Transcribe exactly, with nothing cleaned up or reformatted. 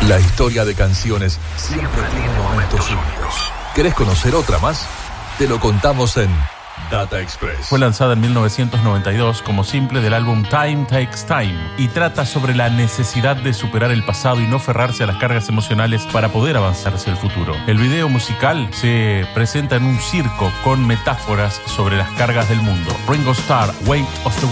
La historia de canciones siempre tiene momentos únicos. ¿Querés conocer otra más? Te lo contamos en Data Express. Fue lanzada en mil novecientos noventa y dos como simple del álbum Time Takes Time y trata sobre la necesidad de superar el pasado y no aferrarse a las cargas emocionales para poder avanzar hacia el futuro. El video musical se presenta en un circo con metáforas sobre las cargas del mundo. Ringo Starr, Weight of the